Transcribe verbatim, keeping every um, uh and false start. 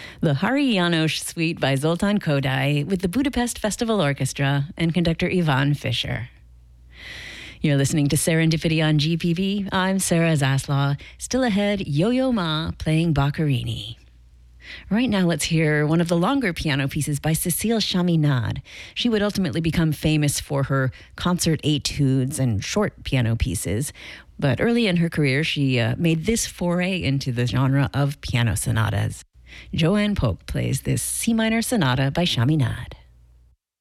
The Hari János Suite by Zoltán Kodály with the Budapest Festival Orchestra and conductor Ivan Fischer. You're listening to Serendipity on G P B. I'm Sarah Zaslaw. Still ahead, Yo-Yo Ma playing Boccherini. Right now, let's hear one of the longer piano pieces by Cécile Chaminade. She would ultimately become famous for her concert etudes and short piano pieces. But early in her career, she uh, made this foray into the genre of piano sonatas. Joanne Polk plays this C minor sonata by Chaminade.